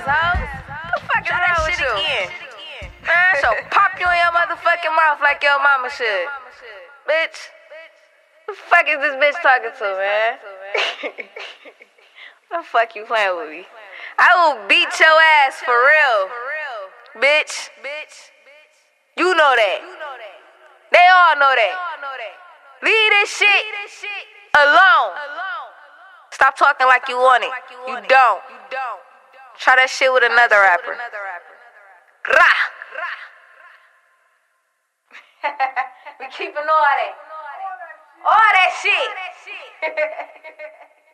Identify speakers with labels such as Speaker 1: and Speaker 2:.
Speaker 1: What the fuck is wrong with you? Man, so pop you in your motherfucking mouth like your mama should. Bitch. Who the fuck is this bitch talking to, man? What the fuck you playing with me? I will beat your ass for real. Bitch. You know that. They all know that. Leave this shit alone. Stop talking like you want it. You don't. Try that shit with another rapper. Grah. We keeping all that. All that shit.